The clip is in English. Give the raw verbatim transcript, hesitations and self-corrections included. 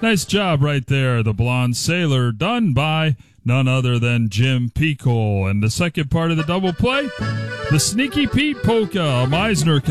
Nice job right there, the Blonde Sailor, done by none other than Jim Pico. And the second part of the double play, the Sneaky Pete Polka, a Meisner